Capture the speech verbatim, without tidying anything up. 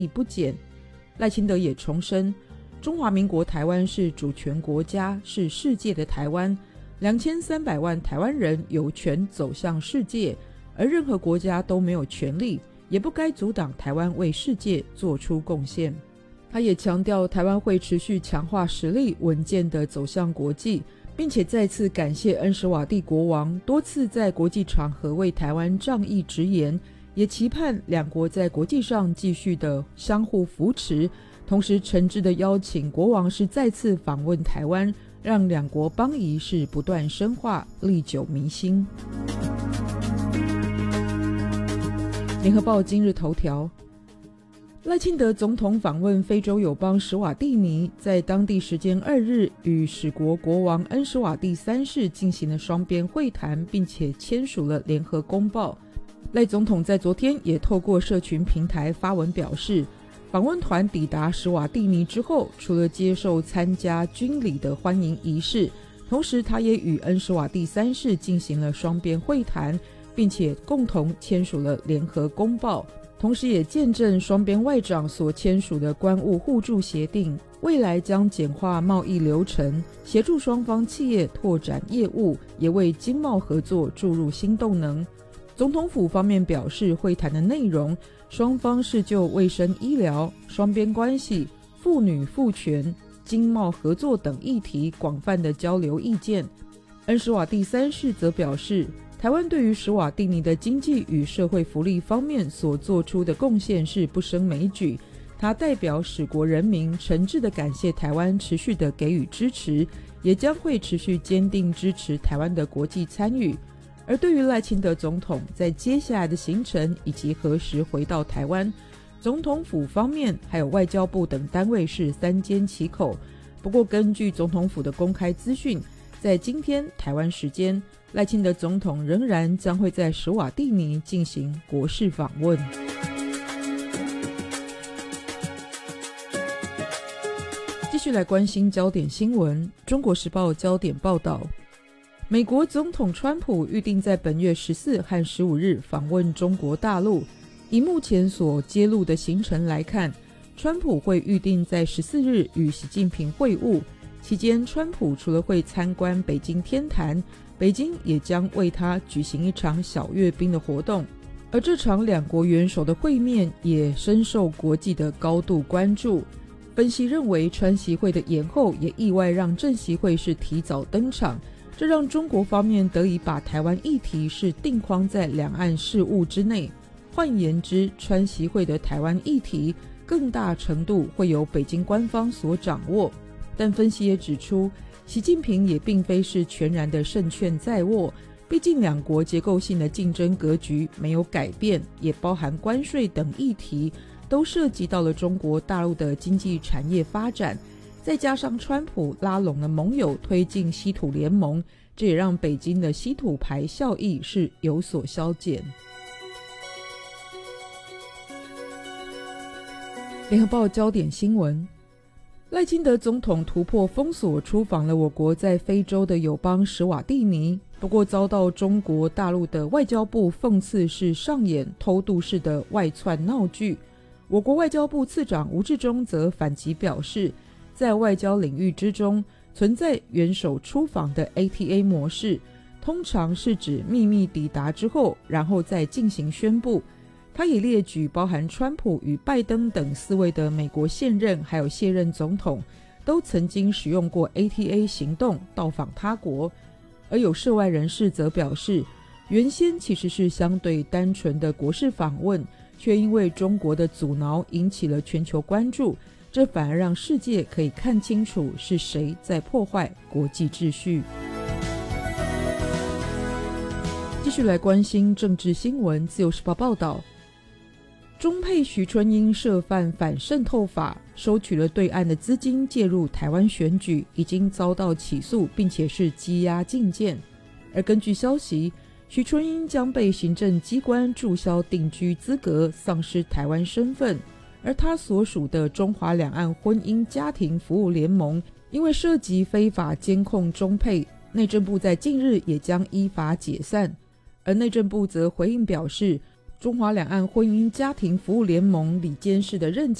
已不减。赖清德也重申，中华民国台湾是主权国家，是世界的台湾，两千三百万台湾人有权走向世界，而任何国家都没有权利，也不该阻挡台湾为世界做出贡献。他也强调，台湾会持续强化实力，稳健地走向国际，并且再次感谢恩施瓦蒂国王多次在国际场合为台湾仗义直言，也期盼两国在国际上继续的相互扶持，同时诚挚地邀请国王是再次访问台湾，让两国邦谊是不断深化，历久弥新。联合报今日头条，赖清德总统访问非洲友邦史瓦蒂尼，在当地时间二日与史国国王恩施瓦蒂三世进行了双边会谈，并且签署了联合公报。赖总统在昨天也透过社群平台发文表示，访问团抵达史瓦蒂尼之后，除了接受参加军礼的欢迎仪式，同时他也与恩施瓦蒂三世进行了双边会谈，并且共同签署了联合公报，同时也见证双边外长所签署的关务互助协定，未来将简化贸易流程，协助双方企业拓展业务，也为经贸合作注入新动能。总统府方面表示，会谈的内容，双方是就卫生医疗、双边关系、妇女妇权、经贸合作等议题广泛的交流意见。恩施瓦蒂三世则表示，台湾对于史瓦蒂尼的经济与社会福利方面所做出的贡献是不胜枚举，他代表史国人民诚挚地感谢台湾持续的给予支持，也将会持续坚定支持台湾的国际参与。而对于赖清德总统在接下来的行程以及何时回到台湾，总统府方面还有外交部等单位是三缄其口。不过根据总统府的公开资讯，在今天台湾时间，赖清德总统仍然将会在史瓦蒂尼进行国事访问。继续来关心焦点新闻，中国时报焦点报道，美国总统川普预定在本月十四和十五日访问中国大陆。以目前所揭露的行程来看，川普会预定在十四日与习近平会晤，期间川普除了会参观北京天坛，北京也将为他举行一场小阅兵的活动。而这场两国元首的会面也深受国际的高度关注。分析认为，川习会的延后也意外让正习会是提早登场，这让中国方面得以把台湾议题是定框在两岸事务之内。换言之，川习会的台湾议题更大程度会由北京官方所掌握。但分析也指出，习近平也并非是全然的胜券在握，毕竟两国结构性的竞争格局没有改变，也包含关税等议题，都涉及到了中国大陆的经济产业发展。再加上川普拉拢了盟友推进稀土联盟，这也让北京的稀土牌效益是有所消减。联合报焦点新闻，赖清德总统突破封锁出访了我国在非洲的友邦史瓦蒂尼，不过遭到中国大陆的外交部讽刺是上演偷渡式的外窜闹剧。我国外交部次长吴志忠则反击表示，在外交领域之中存在元首出访的 A T A 模式，通常是指秘密抵达之后然后再进行宣布。他也列举包含川普与拜登等四位的美国现任还有卸任总统都曾经使用过 A T A 行动到访他国。而有涉外人士则表示，原先其实是相对单纯的国事访问，却因为中国的阻挠引起了全球关注，这反而让世界可以看清楚是谁在破坏国际秩序。继续来关心政治新闻，自由时报报道，中配徐春英涉犯反渗透法，收取了对岸的资金介入台湾选举，已经遭到起诉，并且是羁押禁见。而根据消息，徐春英将被行政机关注销定居资格，丧失台湾身份。而他所属的中华两岸婚姻家庭服务联盟，因为涉及非法监控中配，内政部在近日也将依法解散。而内政部则回应表示， 中华两岸婚姻家庭服务联盟理监事的任